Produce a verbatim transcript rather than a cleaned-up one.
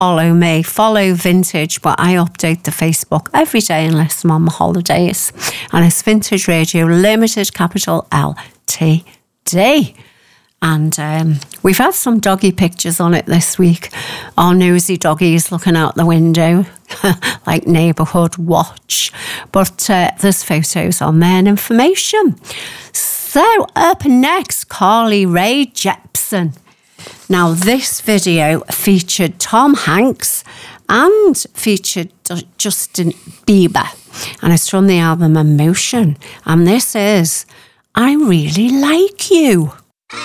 follow me, follow Vintage, but I update the Facebook every day unless I'm on my holidays. And it's Vintage Radio Limited, capital L T D. And um, we've had some doggy pictures on it this week. Our nosy doggies looking out the window, like Neighbourhood Watch. But uh, there's photos on there and information. So up next, Carly Rae Jepsen. Now, this video featured Tom Hanks and featured Justin Bieber. And it's from the album Emotion. And this is I Really Like You.